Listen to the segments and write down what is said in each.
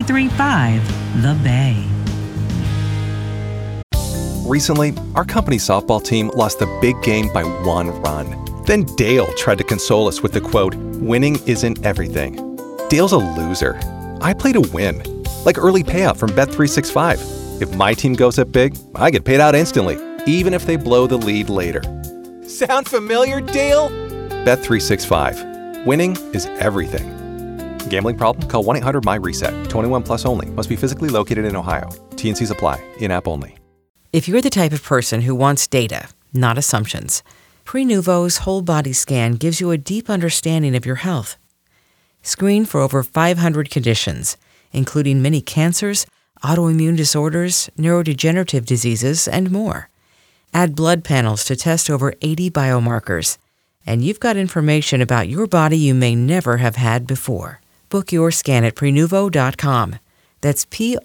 93.5 The Bay. Recently, our company softball team lost the big game by 1 run. Then Dale tried to console us with the quote, "Winning isn't everything." Dale's a loser. I play to win, like early payout from Bet365. If my team goes up big, I get paid out instantly, even if they blow the lead later. Sound familiar, Dale? Bet365. Winning is everything. Gambling problem? Call 1-800-MY-RESET. 21 plus only. Must be physically located in Ohio. T&Cs apply. In-app only. If you're the type of person who wants data, not assumptions, Prenuvo's whole body scan gives you a deep understanding of your health. Screen for over 500 conditions, including many cancers, autoimmune disorders, neurodegenerative diseases, and more. Add blood panels to test over 80 biomarkers, and you've got information about your body you may never have had before. Book your scan at Prenuvo.com. That's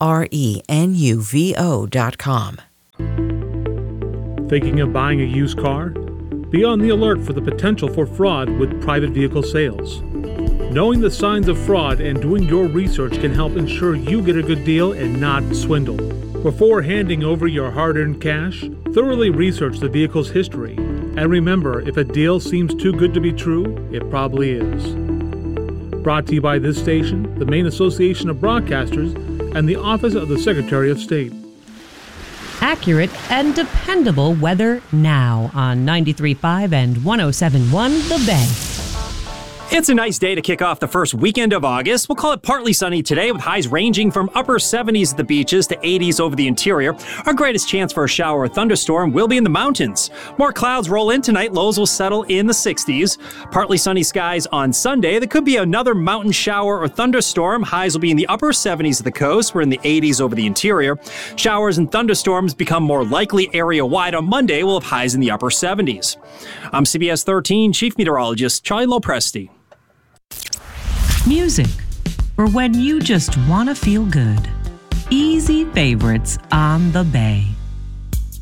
Prenuvo.com. Thinking of buying a used car? Be on the alert for the potential for fraud with private vehicle sales. Knowing the signs of fraud and doing your research can help ensure you get a good deal and not swindled. Before handing over your hard-earned cash, thoroughly research the vehicle's history. And remember, if a deal seems too good to be true, it probably is. Brought to you by this station, the Maine Association of Broadcasters, and the Office of the Secretary of State. Accurate and dependable weather now on 93.5 and 107.1 The Bay. It's a nice day to kick off the first weekend of August. We'll call it partly sunny today with highs ranging from upper 70s at the beaches to 80s over the interior. Our greatest chance for a shower or thunderstorm will be in the mountains. More clouds roll in tonight. Lows will settle in the 60s. Partly sunny skies on Sunday. There could be another mountain shower or thunderstorm. Highs will be in the upper 70s at the coast. We're in the 80s over the interior. Showers and thunderstorms become more likely area-wide on Monday. We'll have highs in the upper 70s. I'm CBS 13 Chief Meteorologist Charlie Lopresti. Music, or when you just want to feel good. Easy favorites on The Bay.